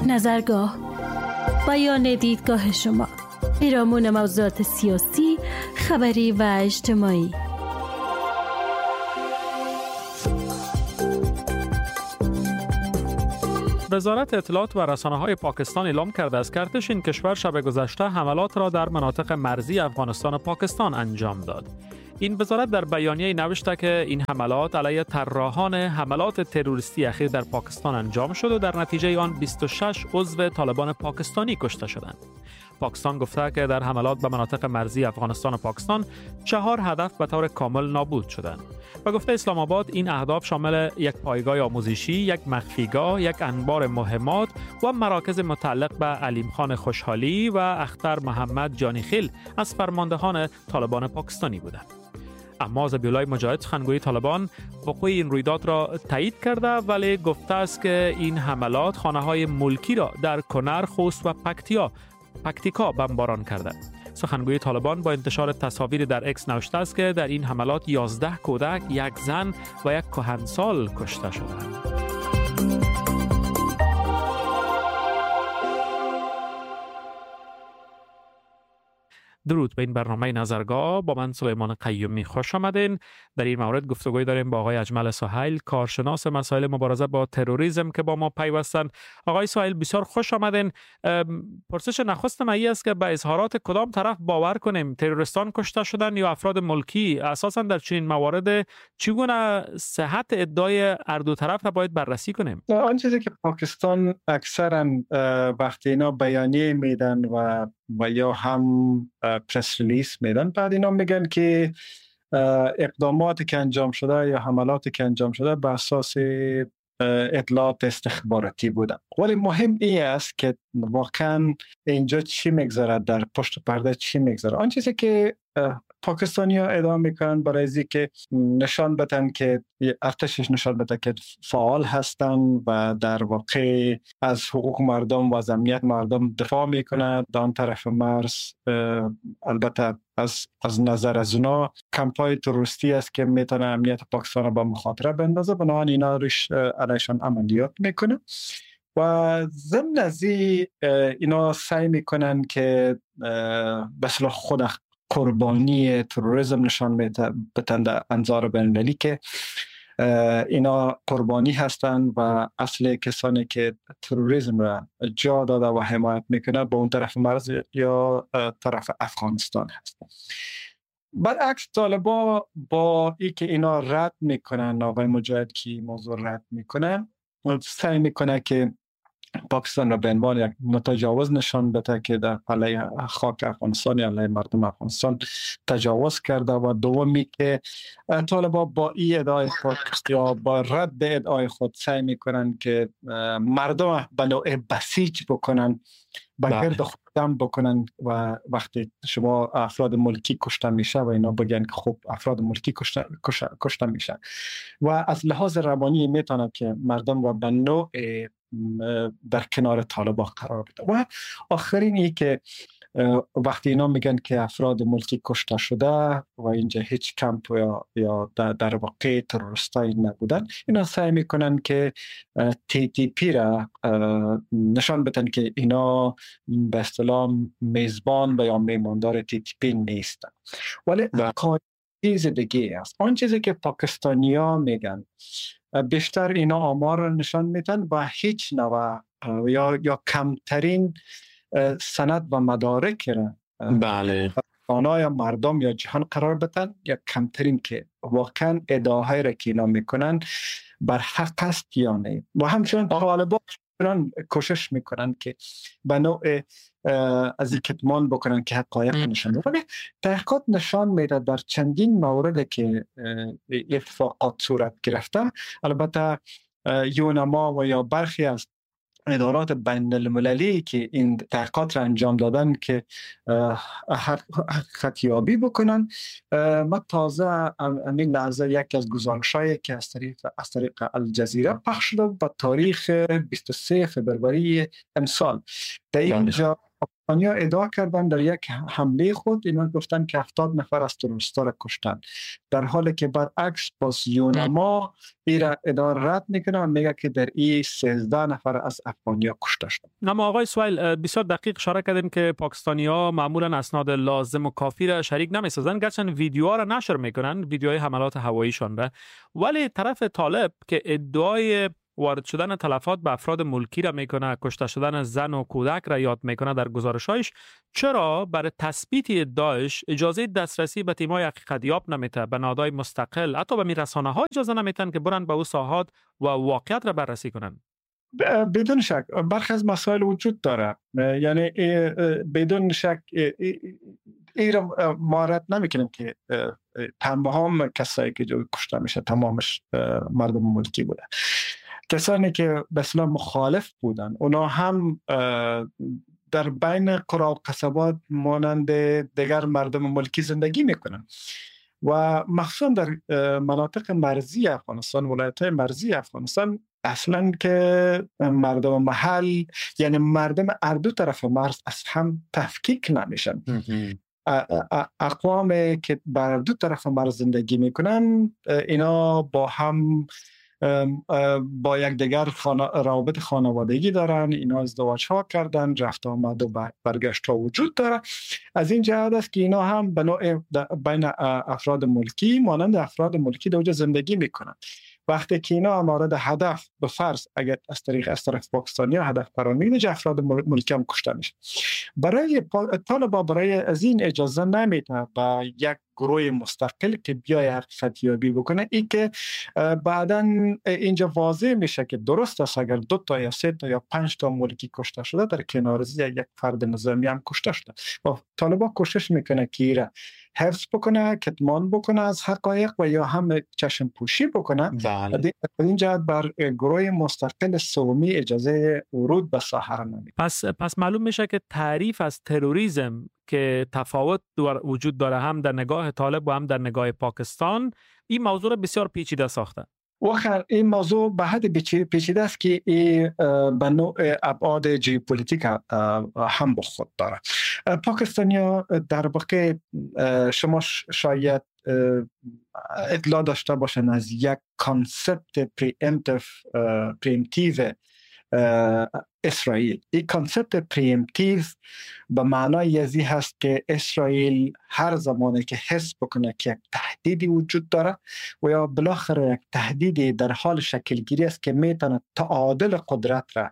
نظرگاه، بیان دیدگاه شما، پیرامون موضوعات سیاسی، خبری و اجتماعی. وزارت اطلاعات و رسانه‌های پاکستان اعلام کرده است که ارتش این کشور شب گذشته حملات را در مناطق مرزی افغانستان و پاکستان انجام داد. این وزارت در بیانیه نوشته که این حملات علیه طراحان حملات تروریستی اخیر در پاکستان انجام شد و در نتیجه آن 26 عضو طالبان پاکستانی کشته شدند. پاکستان گفته که در حملات به مناطق مرزی افغانستان و پاکستان 4 هدف به طور کامل نابود شدند. و گفته اسلام آباد این اهداف شامل یک پایگاه آموزشی، یک مخفیگاه، یک انبار مهمات و مراکز متعلق به علیم خان خوشحالی و اختر محمد جانیخیل از فرماندهان طالبان پاکستانی بودند. اما ذبیح‌الله مجاهد سخنگوی طالبان وقوع این رویداد را تایید کرده، ولی گفته است که این حملات خانه‌های ملکی را در کنر، خوست و پکتیکا بمباران کرده. سخنگوی طالبان با انتشار تصاویر در اکس نوشته است که در این حملات 11 کودک، یک زن و یک کهنسال کشته شدند. درود به این برنامه نظرگاه. با من سلیمان قیومی خوش آمدین. در این مورد گفتگوی داریم با آقای اجمل سهیل، کارشناس مسائل مبارزه با تروریسم که با ما پیوستند. آقای سهیل بسیار خوش آمدین. پرسش نخستم ای است که به اظهارات کدام طرف باور کنیم؟ تروریستان کشته شدن یا افراد ملکی؟ اساساً در چنین موارد چگونه صحت ادعای هر دو طرف را باید بررسی کنیم؟ آن چیزی که پاکستان اکثرا وقتی اینا بیانیه میدن و یا هم پرس ریلیز میدن، بعد اینا میگن که اقداماتی که انجام شده یا حملاتی که انجام شده به اساس اطلاعات استخباراتی بودن. ولی مهم این است که واقعا اینجا چی میگذره، در پشت پرده چی میگذره. آن چیزی که پاکستانی ها ادعا میکنن برای از که نشان بدن که ارتشش نشان بده که فعال هستن و در واقع از حقوق مردم و از امنیت مردم دفاع میکنن. در آن طرف مرز البته از نظر از اونا کمپای تروریستی است که میتونه امنیت پاکستان را به مخاطره بندازه، بنابراین اینا روش علیشان عملیات میکنه. و ضمن از اینا سعی میکنن که به اصطلاح خود قربانی تروریسم نشان بدن در انظار بین‌المللی که اینا قربانی هستند و اصل کسانی که تروریسم را جا داده و حمایت میکنه با اون طرف مرز یا طرف افغانستان هستند. برعکس طالبا با ای که اینا رد میکنن، آقای مجاهد که موضوع رد میکنن، سعی میکنه که پاکستان را به عنوان یک متجاوز نشان بده که در علیه خاک افغانستان یا علیه مردم افغانستان تجاوز کرده. و دومی که طالبا با این ادعای خود یا با رد ادعای خود سعی میکنن که مردم به نوع بسیج بکنن، به گرد خودم بکنن و وقتی شما افراد ملکی کشته میشه و اینا بگن که خب افراد ملکی کشته میشه و از لحاظ روانی میتونه که مردم را به نوع در کنار طالبان قرار بده. و آخرین ای که وقتی اینا میگن که افراد ملکی کشته شده و اینجا هیچ کمپ یا در واقع تروریستایی نبودن، اینا سعی میکنن که TTP را نشان بدن که اینا به اصطلاح میزبان و یا میماندار TTP نیستن. ولی چیز دیگه است. آن چیزی که پاکستانی‌ها میگن بیشتر اینا آمار نشان میدن و هیچ نوع یا کمترین سند و مدارک را بله یا مردم یا جهان قرار بدن، یا کمترین که واقعا ادعاهای را که اینا میکنن بر حق است یا نه. و همچنین طالبان کوشش میکنن که به نوع از این کتمان بکنن که حقایق نشان بدن. ولی تحقیقات نشان میده در چندین مورد که اتفاقات صورت گرفته، البته یونما و یا برخی از ادارات بین المللی که این تحقیقات را انجام دادن که حقیقتیابی بکنن، ما تازه همین لحظه یکی از گزارش‌هایی که از طریق الجزیره پخش شده با تاریخ 23 فبروری امسال در اینجا پاکستانی‌ها ادعا کردن در یک حمله خود اینا گفتن که 70 نفر از تروریستا را کشتن، در حالی که برعکس باز یونما این ادعا رد میکنه و میگه که در این 13 نفر از افغانی‌ها کشته شدن. اما آقای سویل بسیار دقیق اشاره کردین که پاکستانی‌ها معمولا اسناد لازم و کافی را شریک نمی‌سازن، گرچه ویدیوها را نشر میکنن، ویدیوهای حملات هواییشان را، ولی طرف طالب که ادعای وارد شدن تلفات به افراد ملکی را میکنه، کشته شدن زن و کودک را یاد میکنه در گزارش‌هایش، چرا برای تثبیت ادعایش اجازه دسترسی به تیم‌های حقیقت‌یاب نمیده، به نهادهای مستقل، حتی به رسانه‌ها اجازه نمیدن که برن به او ساحات و واقعیت را بررسی کنن؟ بدون شک برخی از مسائل وجود داره، یعنی بدون شک این را مارد نمیکنیم که تمام کسایی که جو کشته میشه تمامش مردم ملکی بوده. کسانی که به اصطلاح مخالف بودن اونا هم در بین قرى و قصبات مانند دیگر مردم ملکی زندگی میکنن و مخصوصا در مناطق مرزی افغانستان، ولایت‌های مرزی افغانستان، اصلا که مردم محل یعنی مردم هر دو طرف مرز از هم تفکیک نمیشن. اقوامی که بر دو طرف مرز زندگی میکنن اینا با هم با یک دیگر روابط خانوادگی دارن، اینا ازدواج ها کردن، رفت آمد و برگشت ها وجود داره. از این جهت است که اینا هم به نوع بین افراد ملکی مانند افراد ملکی در زندگی میکنن. وقتی که اینا مورد هدف به فرض اگر از طرف پاکستانی ها هدف قرار میگیره، افراد ملکی هم کشته میشه. برای طالبان برای از این اجازه نمیده با یک گروه مستقل که بیای حقیقتیابی بکنه. این که بعدا اینجا واضح میشه که درست است اگر 2 تا یا 3 تا یا 5 تا ملکی کشته شده، در کنارزی یک فرد نظامی هم کشته شده. و طالبان کوشش میکنه که ایره حفظ بکنه، کتمان بکنه از حقایق و یا هم چشم پوشی بکنه. در این جهت بر گروه مستقل سومی اجازه ورود به ساحه نمیده. پس معلوم میشه که تعریف از تروریسم که تفاوت وجود داره هم در نگاه طالب و هم در نگاه پاکستان، این موضوع بسیار پیچیده ساخته. واقعا این موضوع به حد پیچیده است که به نوع ابعاد ژئوپلیتیک هم با خود داره. پاکستانی‌ها در واقع شما شاید اطلاع داشته باشن از یک کانسپت پریمتیو اسرائیل. این کانسپت پریمتیو به معنای ازی هست که اسرائیل هر زمانی که حس بکنه که یک تهدیدی وجود داره و یا بالاخره یک تهدیدی در حال شکلگیری است که میتونه تعادل قدرت را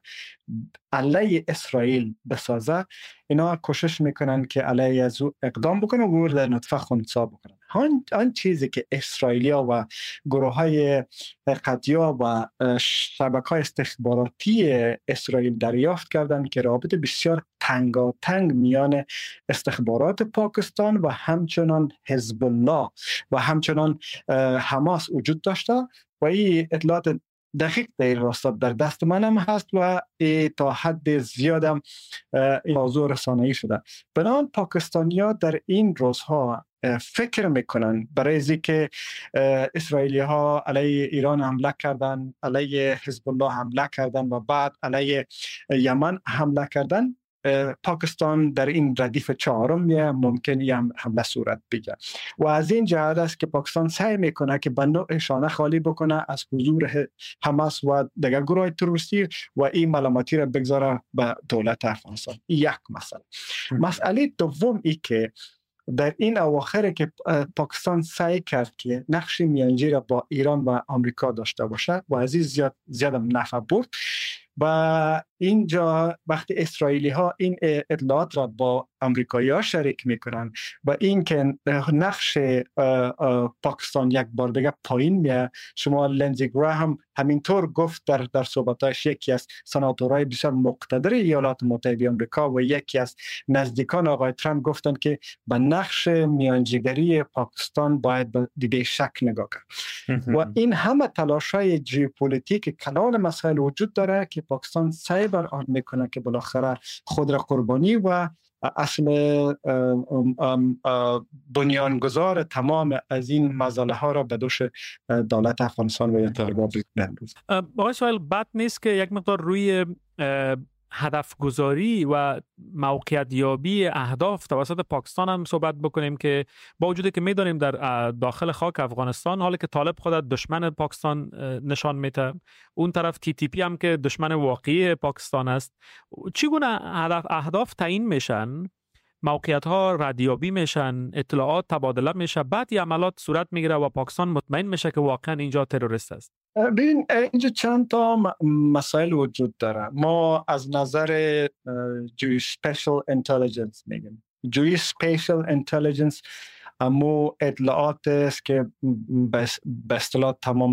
علیه اسرائیل بسازه، اینا کوشش میکنن که علیه از او اقدام بکنن و او در نطفه خنثی بکنن. آن چیزی که اسرائیلیا و گروه‌های قضیه و شبکه‌های استخباراتی اسرائیل دریافت کردند که رابطه بسیار تنگاتنگ میان استخبارات پاکستان و همچنان حزب الله و همچنان حماس وجود داشته و این اطلاعات دقیق در راستا در دست منم هست و تا حد زیادم این موضوع رسانه‌ای شده. بنابراین پاکستانی‌ها در این روزها فکر میکنن برای از که اسرائیلی ها علیه ایران حمله کردن، علیه حزب الله حمله کردن و بعد علیه یمن حمله کردن، پاکستان در این ردیف 4 ممکن هم حمله صورت بگیره و از این جهت است که پاکستان سعی میکنه که به نوع شانه خالی بکنه از حضور حماس و دیگر گروه تروریستی و این ملامتی را بگذاره به دولت افغانستان. یک مسئله دوم ای که در این اواخر که پاکستان سعی کرد که نقش میانجی را با ایران و آمریکا داشته باشه و از این زیادم نفع برد و اینجا وقتی اسرائیلی ها این اطلاعات را با امریکایی ها شریک میکنن و این که نقش پاکستان یک بار دیگه پایین میاد. شما لندزی گراهم همینطور گفت در صحبتایش، یکی از سناتورهای بسیار مقتدر ایالات متحده آمریکا و یکی از نزدیکان آقای ترامپ گفتن که به نقش میانجیگری پاکستان باید به شک نگاه کرد و این همه تلاش‌های ژئوپلیتیک کلان مسائل وجود داره که پاکستان سعی بر آن میکنه که بالاخره خود را قربانی و اصل بنیانگذار تمام از این مسئله ها را به دوش دولت افغانستان و طالبان بندازه. آقای سویل، بد نیست که یک مقدار روی هدف گذاری و موقعیت یابی اهداف توسط پاکستان هم صحبت بکنیم که با وجودی که میدونیم در داخل خاک افغانستان حالی که طالب خودت دشمن پاکستان نشان میده، اون طرف TTP هم که دشمن واقعی پاکستان است، چگونه اهداف تعیین میشن، موقعیت ها ردیابی میشن، اطلاعات تبادله میشه، بعد یه عملات صورت میگیره و پاکستان مطمئن میشه که واقعا اینجا تروریست است؟ ببین اینجا چند تا مسائل وجود داره. ما از نظر Geospatial Intelligence میگیم. Geospatial Intelligence امو اطلاعات است که به اصطلاح تمام